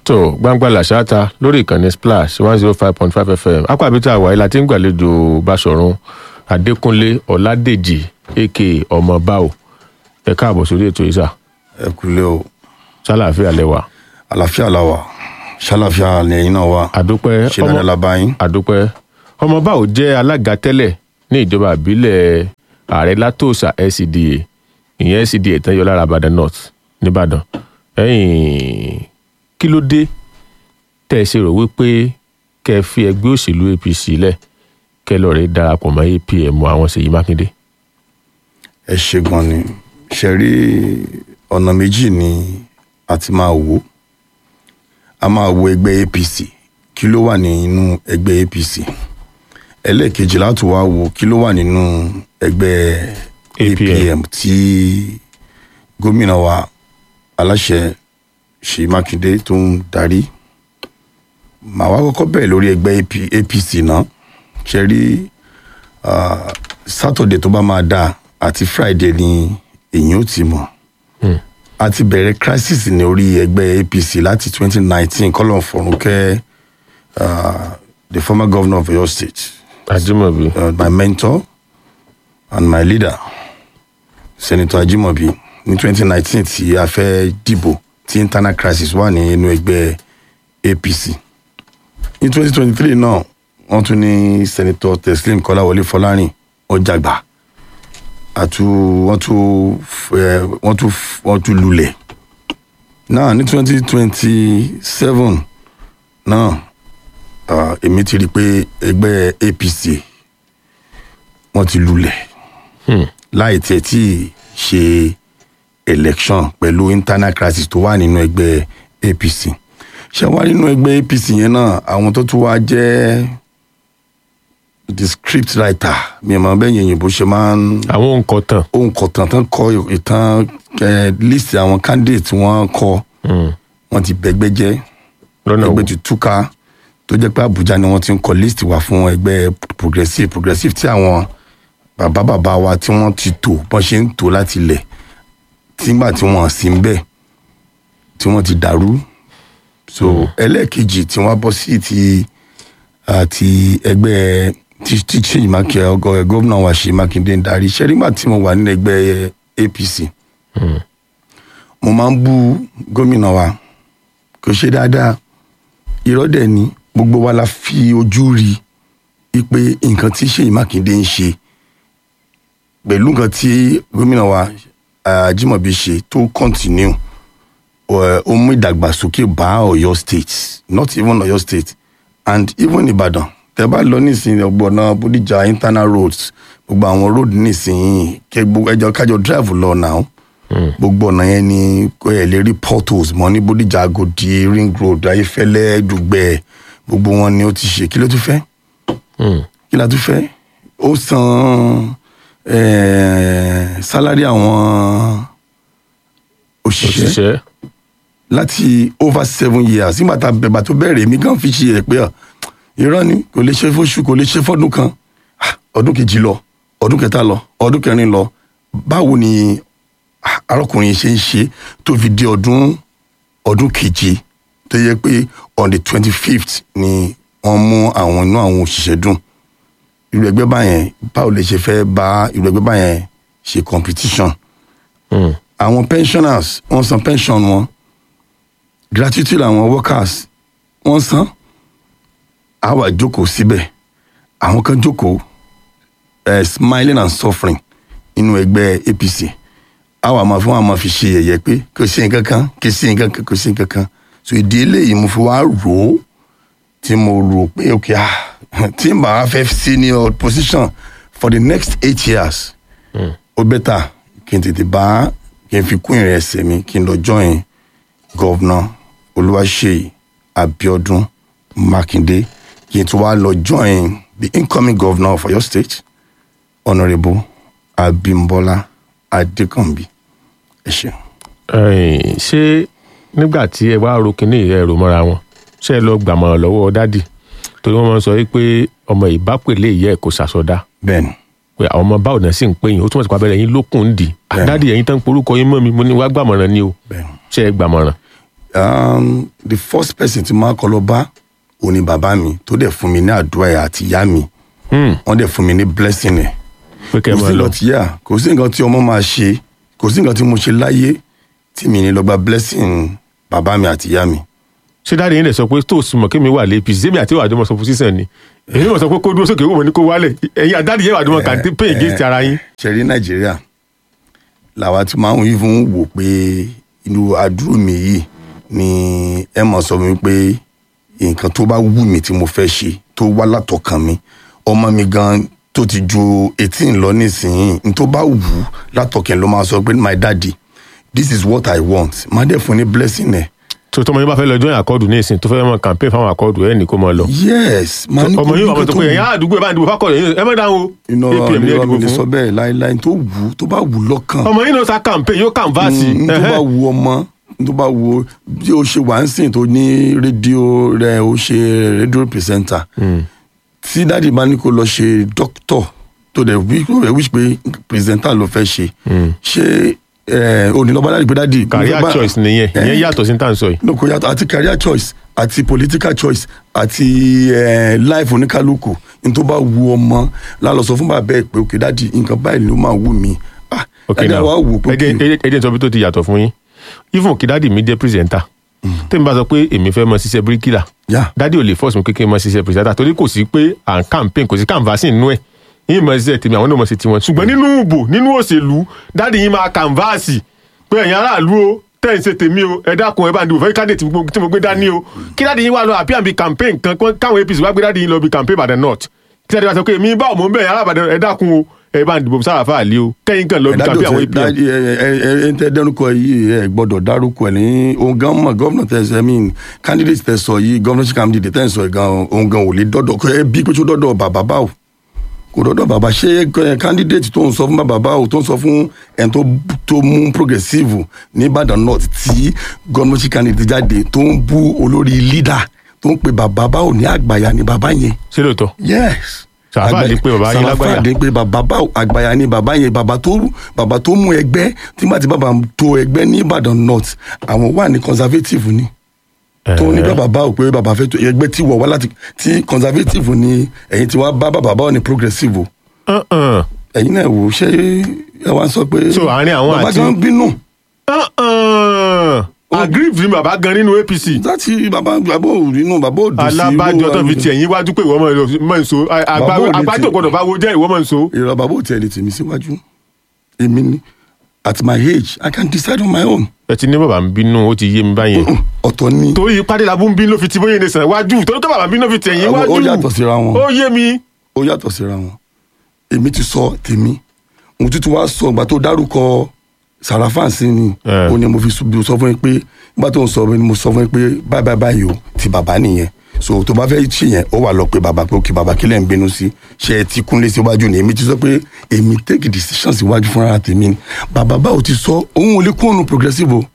tó gbangba làṣáta lórí ìkànnì Splash 105.5 FM apábítà àwáyé láti ń gbàlejò Báṣọ̀run Adékúnlé Ọládèjì aka ọmọ báwo ẹ káàbọ̀ sórí ètò ìsà. ẹ kúlẹ̀ o. ṣàlàáfíà lẹ́wà. àlàáfíà làwà ṣàlàáfíà lẹ́yìn náà wà. àdúpẹ́ ṣe dáadáa la bá yín. àdúpẹ́ ọmọ báwo jẹ́ alága tẹ́lẹ̀ ní ìjọba ìbílẹ̀ ààrẹ látòsà LCDA ìyẹn LCDA tán yọ lára Ìbàdàn North nìbàdàn. Kí ló dé tẹ́ ẹ ṣe rò wípé kẹ́ ẹ fi ẹgbẹ́ òṣèlú APC lẹ̀ kẹ́ ẹ lọ rẹ̀ darapọ̀ mọ́ APM àwọn Ṣèyí Mákindé. ẹ ṣe gan ni ṣe rí ọ̀nà méjì ni a ti máa wò a máa wo ẹgbẹ́ APC kí ló wà nínú ẹgbẹ́ APC ẹlẹ́ẹ̀kejì láti wá wo kí ló wà nínú ẹgbẹ́ APM tí gómìnà wa aláṣẹ Ṣèyí Mákindé tó ń darí. Màá wá kọ́kọ́ bẹ̀rẹ̀ lórí ẹgbẹ́ APC náà ṣe rí Saturday tó bá máa dáa àti Friday ni èyí ò ti mọ̀. A ti bẹ̀rẹ̀ crisis ní orí ẹgbẹ́ APC láti 2019 kọ́lọ̀ fọ̀rùnkẹ́ the former governor of Oyo State. Ajimobi. My mentor and my leader Senator Ajimobi ní 2019 tí a fẹ́ dìbò tí internal crisis wà ní inú ẹgbẹ́ APC. Ní 2023 náà wọ́n tún ní Senator Teslim Kọ́láwọlé Fọlárìn ọjàgbà wọ́n tún lulẹ̀ náà ní 2027 náà èmi ti rí i pé ẹgbẹ́ APC wọ́n ti lulẹ̀ láì tiẹ̀ tí ṣe election pẹ̀lú internal crisis tó wà nínú ẹgbẹ́ APC. Ṣé wá nínú ẹgbẹ́ APC yẹn náà àwọn tó tún wá jẹ́ the script writer mi ò mọ̀ bẹ́ẹ̀ yẹn òyìnbó ṣe máa ń. àwọn òǹkọ̀tàn tán kọ ìtàn list àwọn candidate wọ́n kọ wọ́n ti bẹ̀gbẹ́ jẹ́ ẹgbẹ́ ti túká tó jẹ́ pé Àbújá ni wọ́n ti ń kọ list wá fún ẹgbẹ́ progressive tí àwọn bàbá wa tí wọ́n ti tò bọ́n ṣe ń tò láti ilẹ̀ tígbà tí wọ́n sì ń bẹ̀ tí wọ́n ti dàrú. So ẹlẹ́ẹ̀kejì tí wọ́n bọ́ sí ti ẹgbẹ́ tí Ṣèyí Mákindé gómìnà wa Ṣèyí Mákindé ń darí ṣe nígbà tí mo wà nínú ẹgbẹ́ APC mo máa ń bú gómìnà wa kò ṣe dáadáa irọ́ dẹ̀ ni gbogbo wa la fi ojú rí i pé nǹkan tí Ṣèyí Mákindé ń ṣe pẹ̀lú nǹkan tí gómìnà wa Ajimobi ṣe tó continue ó mú ìdàgbàsókè bá Ọ̀yọ́ State not even Ọ̀yọ́ State and even Ìbàdàn tẹ́ bá lọ nísìnyí ọgbọ̀nà Bódìjà internal roads gbogbo àwọn road nísìnyí kájọ drive lọ náà gbogbo ọ̀nà yẹn ni ẹ lè rí portals mọ́ ní Bódìjà Agodi ring road Ayéfẹ́lẹ́ Dùgbẹ̀ gbogbo wọn ni ó ti ṣe kí ló tún fẹ́ kí la tún fẹ́ ó san salary àwọn òṣìṣẹ́ láti over 7 years nígbà tá a bẹ̀bà tó bẹ̀rẹ̀ mi gan fi ṣe ẹ̀ pé irọ́ ni kò lè ṣe fóṣù kò lè ṣe fọ́dún kan ọdún kejì lọ ọdún kẹta lọ ọdún kẹrin lọ báwo ni arákùnrin ṣe ń ṣe tó fi di ọdún keje tó yẹ pé on the 25th ni wọ́n mú àwọn inú àwọn òṣìṣẹ́ dùn irú ẹgbẹ́ báyẹn báwo lè ṣe fẹ́ bá irú ẹgbẹ́ báyẹn ṣe competition. Àwọn pensioners wọ́n san pension wọn gratuity làwọn workers wọ́n san àwa jókòó síbẹ̀ àwọn kan jókòó smiling and suffering inú ẹgbẹ́ APC àwa máa fún wa máa fi ṣe yẹ̀yẹ́ pé kò sí nǹkan kan kò sí nǹkan kan so ìdí eléyìí mo fi wá rò ó tí mo rò pé ok tí n bá fẹ́ senior position for the next 8 years ó bẹ́tà kí n tètè kí n fi kún ìrìn ẹsẹ̀ mi kí n lọ join Governor Olúwaṣèyí Abíọ́dún Mákindé kí n tún wá lọ join the incoming governor of Oyo State Honourable Abímbọ́lá Adékànbí. ẹ ṣé. ṣé nígbà tí ẹ wá ro kinní ẹ rò mọ́ra wọn ṣé ẹ lọ gbàmọ̀ràn lọ́wọ́ dádì torí wọ́n máa ń sọ pé ọmọ ìbápèlé ìyá ẹ̀ kò ṣàsọdá. bẹ́ẹ̀ni. pé àwọn ọmọ báwo náà sì ń pè yín ó túmọ̀ sí pé abẹ́rẹ́ yín lókun ń dì. dádì ẹ̀yin tán porúkọ yín mọ́ mi mo ní wá gbàmọ̀ràn ni o. bẹ́ẹ̀ni. ṣé ẹ gbàmọ̀ràn. the first person tí máa kọ́ lọ bá òun ni bàbá mi tó dẹ̀ fún mi ní àdúrà ẹ̀ àti ìyá mi wọ́n dẹ̀ fún mi ní blessing ẹ̀. kò sí nǹkan tí ọmọ máa ṣe, kò sí nǹkan tí mo ṣe láyé tí mi ní lọ gba blessing bàbá mi àti ìyá mi. ṣé dáadé yín lè sọ pé tó o sùnmọ̀ kí mi wà lé pc sẹ́mi àti ìwà àjọmọ̀ sọ fún sísàn ni èyí mọ̀ sọ pé kó dúró sókè owó mọ̀ ní kó wálẹ̀ ẹ̀yin àdáàdì yẹn wà àjọmọ̀ campaign against ara yín. ṣe rí Nàìjíríà làwa tí máa ń yí fún wò pé inú àdúró mi yìí ni ẹ mọ̀ sọ mi pé nǹkan tó bá wù mí tí mo fẹ́ ṣe tó wá látọkàn mi, ọmọ mi gan tó ti ju 18 lọ nísìnyí n tó bá wù látọkàn ló máa sọ pé my daddy this is what I want, máa dẹ̀ fún ní blessing ẹ̀. tó tọmọ yín bá fẹ́ lọ join àkọọdù ní ìsìn tó fẹ́ mọ campaign fáwọn àkọọdù ẹ ní kó mọ lọ. yes máa ní kó ọmọ yín wà mọ tó pé ẹ̀yin àdúgbò ẹ bá ń dìbò fákọọdù ẹ mọ dáhùn o. APM ní ẹdìbò fún sọ bẹ́ẹ̀ láíláí tó bá wù lọ́kàn. ọmọ yín náà sa campaign yóò canvass. tó bá wù ọmọ tó bá wù bí o ṣe wà ń sìn tó ní rédíò rẹ o ṣe rédíò pìrìsẹ́ńtà tí dáàdì bá ní kó lọ ṣe dókítọ̀ tó dẹ̀ wíṣ pé pìrìsẹ́ńtà ló fẹ́ ṣe ṣé onílọ́ba dáàdì pé dáàdì. career choice nìyẹn ìyẹn yàtọ̀ sí ní tàn sọ yìí. no kò yàtọ̀ àti career choice àti political choice àti life oníkálukú ní tó bá wù ọmọ lálọ́ sọ fún bàbá ẹ̀ pé òkè dáàdì nǹkan báyìí ló máa wù mí. dáàdì àwa wù pé ẹdín sọ bí tó ti yàtọ̀ fún yín even kí dáàdì mi jẹ́ pírẹsẹ̀ntà tèmi bá sọ pé èmi fẹ́ mọ ṣiṣẹ́ bíríkìlà dáàdì ò lè force mi kékeré mọ ṣiṣẹ́ pírẹsẹ̀ntà torí kò sí pé à ń campaign kò sí canvassing nínú ẹ̀ yín mọ ṣiṣẹ́ tèmi àwọn náà mọ ṣe tiwọn ṣùgbọ́n nínú ìbò nínú òṣèlú dáàdì yín máa canvass pé ẹ̀yin aráàlú o tẹ́ ń ṣe tèmi o ẹ dákun ẹ bá ń dìbò fẹ́ candidate tí mo gbé dání o kí dáàdì yín wá lọ àbí àbí campaign kan káwọn APC wá gbé dáàdì yín lọ bí campaign Ìbàdàn North kí dáàdì wá sọ pé èmi bá ọmọ bẹ́ẹ̀ arábàdàn ẹ dákun o ẹ bá ń dìbò sára fáàlì o kẹ́yìn kan lọ bí campaign àwọn APM. ẹ tẹ dẹnukọ yìí ẹ gbọ́dọ̀ dárúkọ ẹ ní ohun gan mọ gọvnọ tẹsán I mean candidate tẹsán yìí governorship candidate tẹsán gan ohun gan ò lè dọdọ ẹ bí pé tó dọdọ bàbá báwo kò dọdọ bàbá ṣé candidate tó ń sọ fún bàbá báwo tó ń sọ fún ẹ tó mú progressive ní Ìbàdàn North tí governorship candidate jáde tó ń bú olórí leader tó ń pe bàbá báwo ní àgbàyà ní bàbá yẹn. ṣé lóòótọ́. yes sàfàdé pé bàbá yín lágbàyà sàfàdé pé bàbá àgbàyà ni bàbá yẹn bàbá tó mú ẹgbẹ́ tí má ti bàbá tó ẹgbẹ́ ní Ìbàdàn North àwọn wà ní conservative ni tó ní bàbá ò pé bàbá fẹ́ tó ẹgbẹ́ tí wọ̀ wá láti tí conservative ni ẹ̀yin tí wàá bá bàbá ò ní progressive o ẹ̀yin náà wò ṣé ẹ wá sọ pé bàbá gan bínú. aggrieved ni bàbá gan nínú APC. láti bàbá nínú bàbá òdò sí. alábàjọ tó fi tiẹ̀ yín wájú pé ìwọ mọ̀ ń so àgbájọ gbọdọ̀ bá wo jẹ́ ìwọ mọ̀ ń so. ìrọ̀ bàbá ò tiẹ̀ lè tì mí síwájú èmi ni at my age I can decide on my own. ẹ ti ní bàbá ń bínú ó ti yé mi báyẹn. ọ̀tọ̀ ni. torí pàdé làbú ń bínú ló fi ti bóyá ẹni sàn wájú torí tó bàbá ń bínú ló fi tiẹ̀ yín wájú. ó yàtọ̀ síra wọn. ó yé mi. ó yàtọ̀ síra wọn. èmi ti sọ tèmi mo tuntun wá sọ ìgbà tó dárúkọ sàràfàǹsì ni ó ní mo fi sọ fún yín pé nígbà tó ń sọ mo sọ fún yín pé báyìí o ti bàbá nìyẹn so tó bá fẹ́ ṣe yẹn ó wà lọ pé bàbá pé òkè bàbá kílẹ̀ ń bínú sí ṣe é ti kúnlé síwájú ni èmi ti sọ pé èmi take decision síwájú fúnra tèmi ni bàbá báwo ti sọ òun ò lè kó òun progressive o.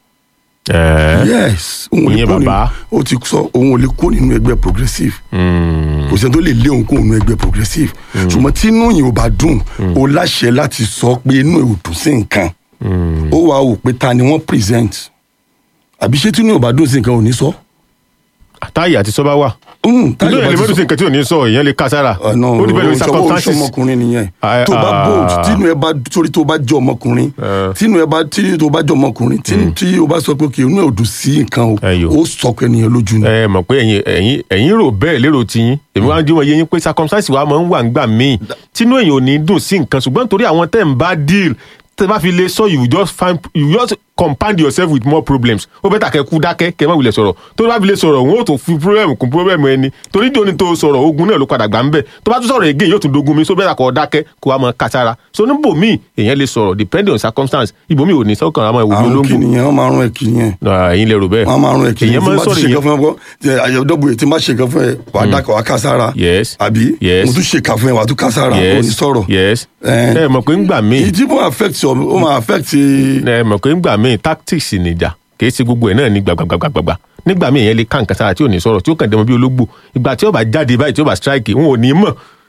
yes òun ò lè kó nínú ó ti sọ òun ò lè kó nínú ẹgbẹ́ progressive kò sẹ́ni tó lè lé òun kó nínú ẹgbẹ́ progressive ṣùgbọ́n tí inú yìí ò bá dùn ó láṣẹ láti sọ pé inú ò dùn sí nǹkan ó wàá wò pé ta ni wọ́n present àbí ṣé tí inú ò bá dùn sí nǹkan ò ní sọ. táyà àti sọ́ba wà. táyà lè mẹ́rin sí nǹkan tí ò ní sọ èèyàn lè ká sára. ó ní bẹ́ẹ̀ lórí circumstances. ọmọkùnrin nìyẹn tó bá bold tínú ẹ bá torí tó bá jọ ọmọkùnrin tínú ẹ bá tí tó bá jọ ọmọkùnrin tí o bá sọ pé kí inú ẹ ò dùn sí nǹkan o ó sọ pé ènìyàn lójú ni. ẹ mọ̀ pé ẹ̀yin rò bẹ́ẹ̀ lérò tiyín èmi wá ń dín wọn yé yín pé circumstances wa máa ń wà ńgbà míì tínú èèyàn ò ní dùn sí nǹkan ṣùgbọ́n torí àwọn tẹ́ ń bá deal tẹ́ bá fi lè sọ you just compound yourself with more problems ó bẹ́tà kẹ́ kú dákẹ́ kẹ́ má wulẹ̀ sọ̀rọ̀ tó bá fi lè sọ̀rọ̀ òun ó tún fi problem kún problem ẹni torí dòní tó sọ̀rọ̀ ogun náà ló padà gbà ń bẹ̀ tó bá tún sọ̀rọ̀ again yóò tún dogun mi so bẹ́tà kọ́ dákẹ́ kó wá mọ kàtàrà so níbò míì èèyàn lè sọ̀rọ̀ depending on circumstance ibò míì ò ní sọ́kàn àmọ́ ìwòye olóńgbò. àwọn kìnìyàn wọn máa rún ẹ kìnìyàn. ẹ̀yin lè rò bẹ́ẹ̀. wọn máa rún ẹ kìnìyàn tí má ṣe kan fún ẹ wà á dákọ̀ wà á kàsára. yes àbí mo tún ṣe kà fún ẹ wà á tún kàsára ò ní sọ̀rọ̀. yes ẹ mọ̀ pé ń gbà míì. ìdìbò ó máa affect. ẹ mọ̀ pé ń gbà míì tactics nìjà kì í ṣe gbogbo ẹ̀ náà ní gbàgbàgbàgbà nígbà míì èèyàn lè ká nǹkan sára tí ò ní sọ̀rọ̀ tí ó kàn dẹ́mọ bí ológbò ìgbà tí ó bá jáde báyìí tí ó bá strike wọn ò ní mọ̀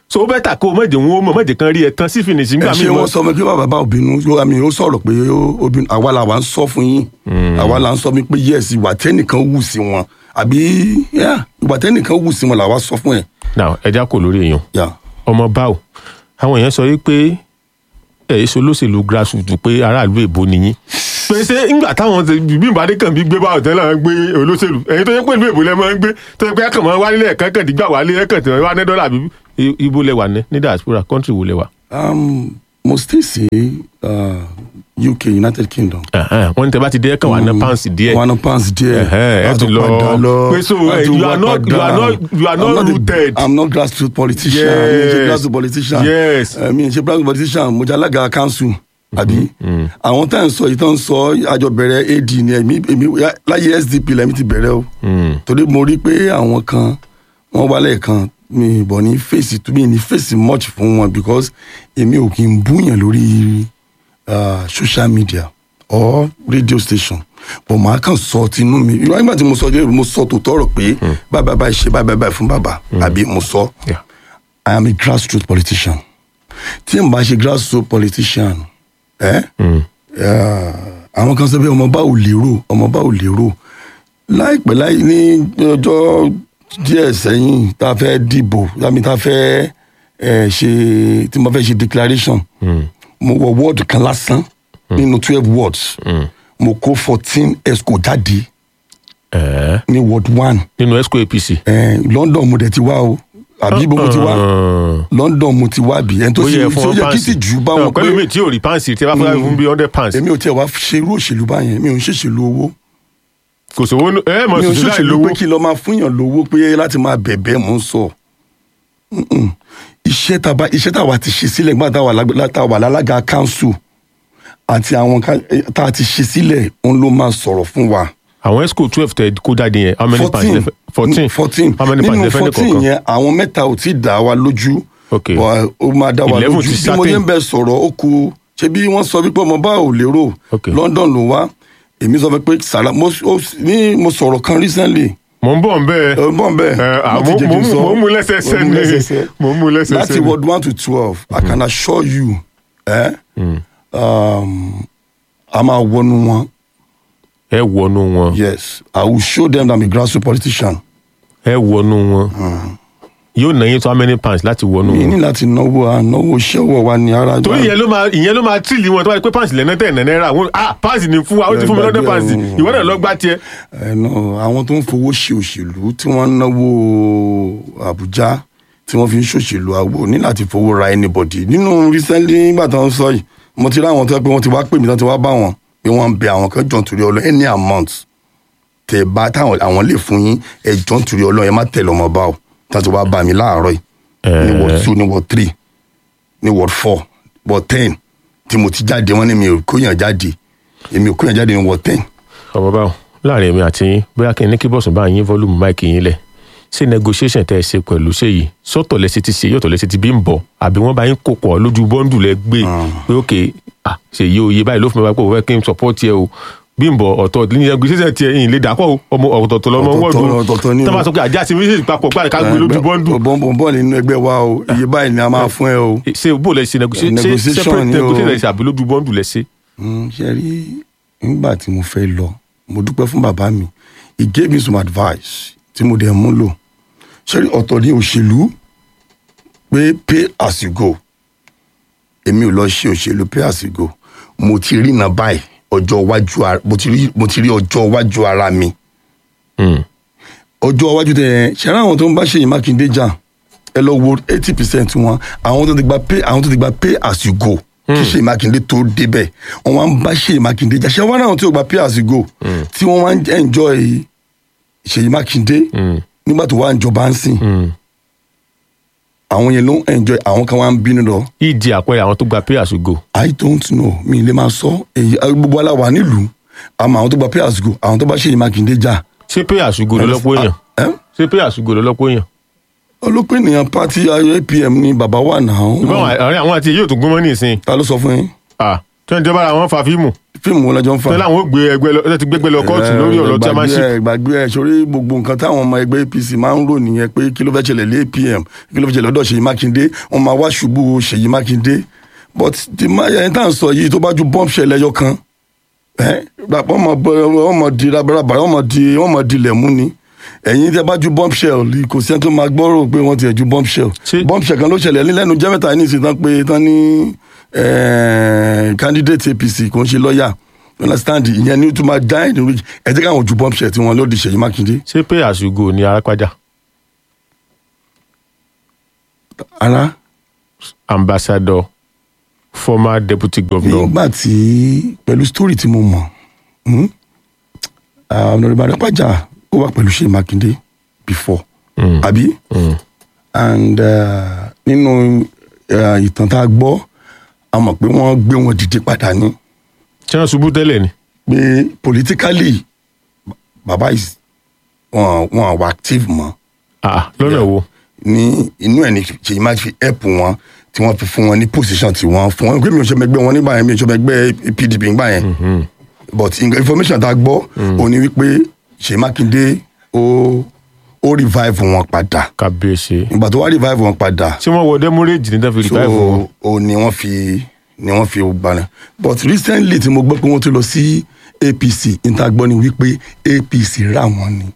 so ó bẹ́tà kó o mọ̀jẹ̀ wọn ó mọ̀ mọ̀jẹ̀ kan rí ẹ tán sí fìnísì nígbà míì. ṣé wọ́n sọ mi pé bàbá òbínú àmì ó sọ̀rọ̀ pé òbínú àwa là wà ń sọ fún yín àwa là ń sọ mi pé yes ìwà tẹ́nìkan wù sí wọn àbí ìwà tẹ́nìkan wù sí wọn làwa sọ fún ẹ. now ẹja kò lórí èèyàn ọmọ báwo àwọn èèyàn sọ wípé èso olóṣèlú grassroots pé aráàlú èbó nìyí pé ṣé ńgbà táwọn bí ìbàdí kan bí gbé báwọn tẹ́lẹ̀ ń gbé olóṣèlú ẹ̀yin tó yẹ pé ìlú èbó lẹ́ máa ń gbé tó yẹ pé ẹ̀kàn máa wá nílẹ̀ ẹ̀kan kàn dígbà wálé ẹ̀kàn tí wọ́n wá ní dọ́là bí ibo lẹ wà ní diaspora country wo lẹ wà. mo still say UK United Kingdom. wọ́n ní tẹ́ bá ti dé ẹ̀kan wà ná pounds díẹ̀. wà ná pounds díẹ̀. ẹ tún lọ pé so you are not rooted. I'm not grassroots politician. mi n ṣe grassroots politician. yes. mi n ṣe grassroots politician mo jẹ́ alága council. àbí àwọn tá à ń sọ yìí tó ń sọ àjọ bẹ̀rẹ̀ AD ni èmi láyé SDP lẹ́mi ti bẹ̀rẹ̀ o. torí mo rí pé àwọn kan wọ́n wálẹ̀ kan mi bọ̀ ní fèsì tó mi ní fèsì much fún wọn because èmi ò kì í búyàn lórí social media or radio station but màá kàn sọ tinú mi nígbà tí mo sọ tó tọrọ pé báyìí ṣe báyìí fún bàbá àbí mo sọ I am a grassroots politician tí n bá ṣe grassroots politician àwọn kan sọ pé ọmọ bá ò lérò láìpẹ́ láì ní ọjọ́ díẹ̀ sẹ́yìn tá a fẹ́ dìbò láti tá a fẹ́ ṣe tí mo fẹ́ ṣe declaration mo wọ ward kan lásán nínú 12 wards mo kó 14 esco jáde ní ward 1 nínú esco APC. London mo dẹ̀ ti wá o àbí bó mo ti wá London mo ti wá bí ẹni tó ṣe yẹ kí sì jù bá wọn pé pẹ̀lú mi tí ò rí pàǹsì tí a bá fẹ́ fún bí 100 pounds. èmi ò tiẹ̀ wá ṣe irú òṣèlú báyẹn mi ò ń ṣèṣèlú owó kò sówó mọ̀ mi ò ṣòṣèlú láì ṣèṣèlú lówó. pé kí lọ́ọ́ máa fúnyàn lówó pé láti máa bẹ̀bẹ̀ mò ń sọ iṣẹ́ tàwa ti ṣe sílẹ̀ nígbà táwa lálága council àti àwọn tá a ti ṣe sílẹ̀ òun ló máa sọ̀rọ̀ fún wa. àwọn esco 12 tẹ kó jáde yẹn how many pounds 14 how many pounds nínú lẹfẹ ní 14 kọ̀ọ̀kan. yẹn àwọn mẹ́ta ò tí ì dá wa lójú Okay. ó máa dá wa 11 lójú ti bí mo certain. yẹn ń bẹ sọ̀rọ̀ ó ku ṣé bí wọ́n sọ wípé ọmọ bá ò lérò Okay. London ló wá èmi sọ pé sàrà mo sọ̀rọ̀ kan recently mo ń bọ̀ ń bẹ́ẹ̀. bọ́n bẹ́ẹ̀ mo ń mú lẹ́sẹsẹ ni mo ń mú lẹ́sẹsẹ láti ni. ward 1 to 12 I can assure you a máa wọnú wọn. ẹ wọnú wọn. Yes, I will show them that I'm a grassroots politician. ẹ wọnú wọn. yóò ná yín tó how many pounds láti wọnú mi wọn. ní láti náwó ṣẹ́wọ̀ wa ní ara. torí ìyẹn ló máa tìlì wọn tó bá yẹ pé pounds lẹ́nà tẹ̀ náírà wọn pounds ni fún wa ó ti fún mi lọ́dẹ̀ pounds ìwọ náà lọ gbá tiẹ̀. àwọn tó ń fowó ṣe òṣèlú tí wọ́n ń náwó Àbújá tí wọ́n fi ń ṣòṣèlú àwọ̀ ní láti fowó ra anybody nínú recently nígbà tó ń sọ yìí mo ti rí àwọn tó yẹ pé wọ́n ti wá pè mí tó ti wá bá wọn pé wọ́n ń bẹ àwọn kan jọ̀ nítorí ọlọ́ any amount tẹ̀ bá táwọn àwọn lè fún yín ẹ̀jọ̀ nítorí ọlọ́ ẹ má tẹ̀lé ọmọ bá o tó ti wá bá mi láàárọ̀ yìí ní ward 2 ní ward 3 ní ward 4 ward 10 tí mo ti jáde wọ́n ní mi ò kóyàn jáde èmi ò kóyàn jáde ní ward 10. ọmọ báwo láàrin èmi àti yín bóyá kí n ní kí bọ́sùn bá yín volume mic yín lẹ̀ ṣé negotiation tẹ́ ẹ ṣe pẹ̀lú ṣé yìí sọ́tọ̀ lẹ́sẹ̀ ti ṣe yọ̀tọ̀ lẹ́sẹ̀ ti bí ń bọ̀ àbí wọ́n bá yín kó pọ̀ lójú bọ́ńdù lẹ gbé pé ok ṣe yí oyè báyìí ló fún mi wá pé òun fẹ́ kí n support yẹ o bí ń bọ̀ ọ̀tọ̀ ní negotiation tiẹ̀ yìí lè dàpọ̀ ọmọ ọ̀tọ̀ọ̀tọ̀ lọ́mọ wọ́ọ̀dù tó bá sọ pé àjá sí méjèèjì papọ̀ gbára ká gbé lójú bọ́ńdù. bọ́ọ̀ nínú ẹgbẹ́ wa o iye báyìí ni a máa fún ẹ o. ṣé bó lẹ ṣe negotiation lẹ ṣe àbí lójú bọ́ńdù lẹ ṣe. ṣe rí nígbà tí mo fẹ́ lọ mo dúpẹ́ fún bàbá mi he gave me some advice tí mo dẹ̀ mú lò ṣe rí ọ̀tọ̀ ní òṣèlú pé pay as you go èmi ò lọ ṣe òṣèlú pay as you go mo ti rí iná báyìí ọjọ́ iwájú mo ti rí ọjọ́ iwájú ara mi ọjọ́ iwájú tẹ ṣẹ́ra àwọn tó ń bá Ṣèyí Mákindé jà ẹ lọ wo 80% wọn àwọn tó ti gba pay as you go kí Ṣèyí Mákindé tó débẹ̀ wọ́n wá ń bá Ṣèyí Mákindé jà ṣẹ́ wọ́n náà tó gba pay as you go tí wọ́n wá ń enjoy Ṣèyí Mákindé nígbà tó wà ń jọba ń sìn àwọn yẹn ló ń enjoy àwọn kan wá ń bínú lọ. ìdí àpẹẹrẹ àwọn tó gba pay as you go. I don't know mi lè máa sọ èyí gbogbo aláwa nílùú àmọ́ àwọn tó gba pay as you go àwọn tó bá Ṣèyí Mákindé jà. ṣé pay as you go lọ́lọ́pọ̀ èèyàn. ṣé pay as you go lọ́lọ́pọ̀ èèyàn. ọlọ́pọ̀ ènìyàn pati APM ni bàbá wà náà. ìbáwọn àwọn àti èyí ò tún gúnmọ́ ní ìsìn. ta ló sọ fún yín. tí wọ́n jọba àwọn fa fíìmù fíìmù wọn lọ́jọ́ ń fa. tẹ́lẹ̀ àwọn ò gbé ẹgbẹ́ lọ ẹ ti gbégbé lọ kóòtù lórí ọ̀rọ̀ chairmanship. gbàgbé ẹ sórí gbogbo nǹkan táwọn ọmọ ẹgbẹ́ APC máa ń rò nìyẹn pé kí ló fẹ́ ṣẹlẹ̀ lé APM kí ló fẹ́ ṣẹlẹ̀ lọ́dọ̀ Ṣèyí Mákindé wọ́n máa wá ṣubú Ṣèyí Mákindé but ẹni tá à ń sọ yìí tó bá ju bomb ṣẹlẹ̀ ẹyọ kan wọ́n mọ̀ di rabarabara wọ́n mọ̀ di lẹ̀mú ni ẹ̀yin tẹ́ bá ju bomb shell kò sí ẹni tó máa gbọ́rọ̀ pé wọ́n ti ẹ̀ ju bomb shell kan ló ṣẹlẹ̀ lẹ́nu jẹ́ mẹ́ta ní ìsìn tán ní candidate APC kò ń ṣe lọ́ọ̀yà understand ìyẹn ní tó máa dá ẹni rí ẹ jẹ́ káwọn ju bomb shell tí wọ́n lòdì Ṣèyí Mákindé. ṣé pay as you go ni Arápájà. Ambassador former deputy governor. nígbà tí pẹ̀lú story tí mo mọ̀ ọ̀nàrẹ́bà Arápájà ó wà pẹ̀lú Ṣèyí Mákindé before àbí and nínú ìtàn tá a gbọ́ a mọ̀ pé wọ́n gbé wọn dìde padà ní. tí wọ́n ṣubú tẹ́lẹ̀ ni. pé politically bàbá wọn wà active mọ́. lọ́nà wo. ní inú ẹ̀ ní Ṣèyí máa fi help wọn tí wọ́n fi fún wọn ní position tí wọ́n fún wọn pé mi ò ṣe mẹgbẹ́ wọn nígbà yẹn mi ò ṣe mẹgbẹ́ PDP nígbà yẹn but information tá a gbọ́ ó ní wípé Ṣèyí Mákindé ó revive wọn padà. kábíyèsí. ìgbà tó wá revive wọn padà. tí wọ́n wọ demurrage ní tàbí revive wọn. so ni wọ́n fi gbaná but recently tí mo gbọ́ pé wọ́n ti lọ sí APC níta gbọ́ ni wípé APC rà wọ́n ni.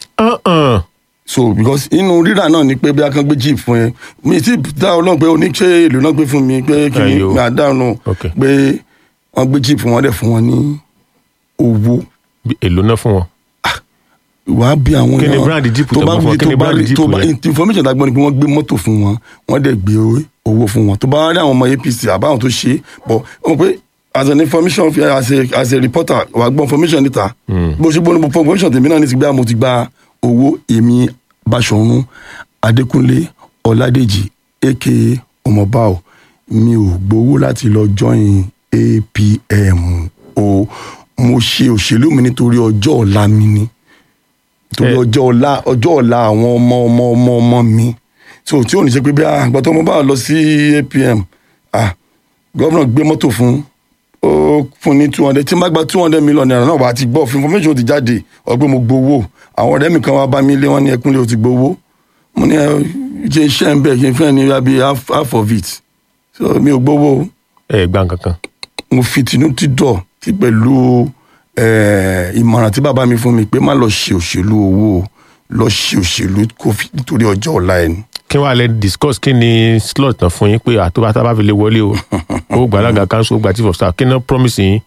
So because inú rírà náà ni pé bí a kan gbé jeep fún ẹ mi ti dá Ọlọ́run pé oníṣẹ́ èlò náà gbé fún mi pé kí ni mi àdáhùn pé wọ́n gbé jeep fún wọn dẹ̀ fún wọn ní owó. èlò náà fún wọn. wàá bí àwọn kí ni brand jeep tó bá fún kí ni brand jeep yẹn. information tá a gbọ́ ni pé wọ́n gbé mọ́tò fún wọn wọ́n dẹ̀ gbé owó fún wọn tó bá rí àwọn ọmọ APC àbáwọn tó ṣe bọ̀ wọ́n pé as an information as a reporter wàá gbọ́ information níta bó ṣe gbọ́ information tèmi náà ní ti gbé mo ti gba owó èmi Báṣọ̀run Adékúnlé Ọládèjì aka Ọmọbáò mi ò gbowó láti lọ join APM o mo ṣe òṣèlú mi nítorí ọjọ́ ọ̀la mi ni nítorí ọjọ́ ọ̀la àwọn ọmọ mi so tí ò ní ṣe pé bí àgbà tó Ọmọbáò lọ sí APM gọ́vnà gbé mọ́tò fún ó fún ní 200 tí n bá gba 200 million naira náà wà á ti gbọ́ information ti jáde ọgbẹ́ mo gbowó àwọn ọ̀rẹ́ mi kan wá bá mi lé wọn ní Ẹkúnlé ó ti gbowó mo ní ṣe iṣẹ́ ń bẹ̀ kí n fẹ́ ní bí half of it so mi ò gbowó. gbà kankan. mo fi tinú ti dọ̀ tí pẹ̀lú ìmọ̀ràn tí bàbá mi fún mi pé má lọ ṣe òṣèlú owó lọ ṣe òṣèlú kó fi nítorí ọjọ́ ọ̀la ẹ̀ ni. kí wàá lè discuss kí ni slot náà fún yín pé àtúbà tá a bá fi lè wọlé o ó gbà alága council ó gbà chief of staff kí náà promise yín.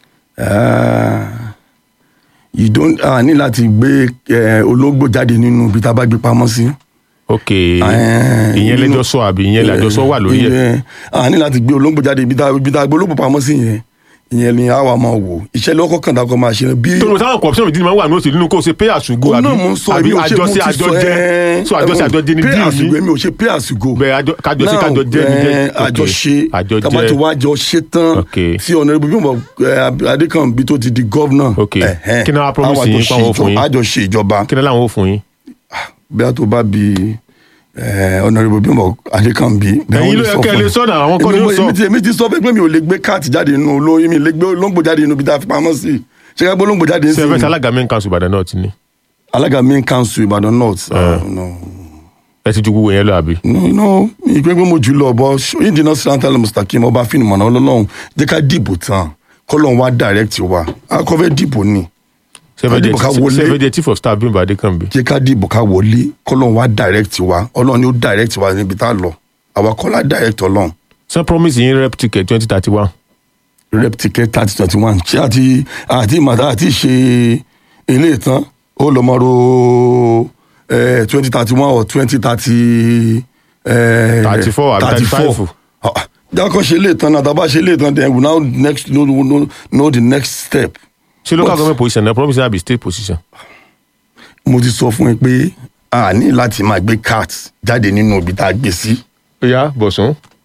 you don't ní láti gbé ológbò jáde nínú ibi tá a bá gbé pamọ́ sí. ok ìyẹn lẹ́jọ́ sọ àbí ìyẹn lẹ́jọ́ sọ wà lórí ẹ̀. ní láti gbé ológbò jáde ibi tá a gbé ológbò pamọ́ sí yẹn ìyẹn ni àwa máa wò iṣẹ́ lọ́kọ̀ kan dákọ̀ máa ṣe bí. tó ló sáwọn corruption ìdí ni máa wà ní òṣèlú nínú kó o ṣe pay as you go àbí àjọṣe àjọjẹ so àjọṣe àjọjẹ ni pay as you go èmi ò ṣe pay as you go. bẹ́ẹ̀ kájọṣe kájọjẹ ni jẹ́ àjọṣe tabatu wa jọ ṣe tán tí Honorable Bímbọ́ Adékànbí tó ti di governor. kí ni wàá promise yín pàwọn òfin yín àjọṣe ìjọba. kí ni láwọn òfin yín. bí a tó bá bi Honorable Bímbọ́ Adékànbí. ẹ̀yin ló yẹ kẹ́ ẹ lè sọ̀nà àwọn kan ní ó sọ. èmi ti sọ pé mi ò lè gbé káàtì jáde nínú olóyún mi lè gbé olóńgbò jáde nínú ibi tá a fi pamọ́ sí ṣé ká gbé olóńgbò jáde sí. sẹ́fẹ̀sì alága main council Ìbàdàn North ni. alága main council Ìbàdàn North. ẹ ti ju gbogbo yẹn lọ àbí. no ìgbẹ́ pé mo jù lọ bọ́ ìdènà santala mustakim ọba fínimọ̀nà ọlọ́run jẹ́ ká dìbò tán kọ́lọ́run wá direct wa akọ́fẹ́ dìbò ni. sẹ́fẹ̀dẹ̀ chief of staff Bímbọ́ Adékànbí. jẹ́ ká dìbò ká wọlé kọ́lọ́run wá direct wa ọlọ́run ni ó direct wa níbi tá a lọ àwa kọ́lá direct ọlọ́run. sọ promise yín rep ticket 2031. rep ticket 2021 ṣé àti ṣe ilé ìtàn ó lọ mọ́ ro 2031 or 2030. 34 àbí 35. dákọ̀ ṣe lè tán náà tàbá ṣe lè tán then we now know the next step. ṣé local government position na promise na be state position. mo ti sọ fún ẹ pé a ní láti máa gbé cart jáde nínú ibi tá a gbé sí. ó yá Bọ̀sún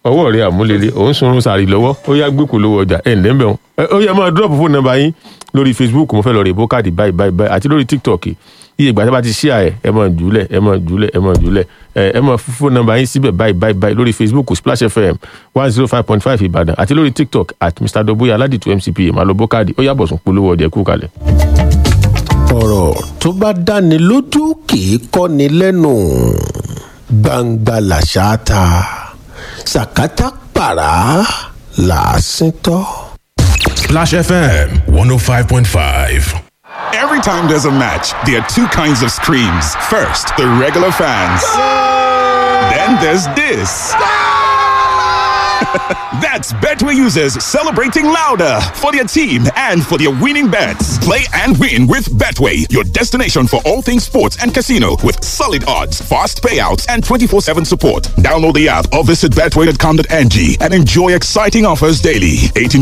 ọwọ́ rẹ̀ àmúlélẹ̀ òun sunrun sàárì lọ́wọ́ ó yá gbé kò lówó ọjà ẹ̀ ǹdẹ́ mbẹ́ ó yẹ máa drop fóònù nọ́mbà yín lórí Facebook mo fẹ́ lọ rè bó káàdì báyìí àti lórí TikTok iye ìgbà tí a bá ti share ẹ máa jùlẹ̀ ẹ máa fóònù nọ́mbà yín síbẹ̀ báyìí lórí Facebook Splash FM 105.5 Ìbàdàn àti lórí TikTok @Mr. Doboya Aládìtú MCPA máa lọ bó káàdì ó yàbọ̀ sùn polówó ọjà kú kalẹ̀. ọ̀rọ̀ tó bá dáni lójú kì í kọ́ni lẹ́nu gbangba làṣà ta sàkátà pàrà làásìntọ́. Splash FM 105.5. Every time there's a match, there are two kinds of screams. First, the regular fans. Then there's this. That's Betway users celebrating louder for their team and for their winning bets. Play and win with Betway, your destination for all things sports and casino with solid odds, fast payouts, and 24/7 support. Download the app or visit betway.com.ng and enjoy exciting offers daily. 18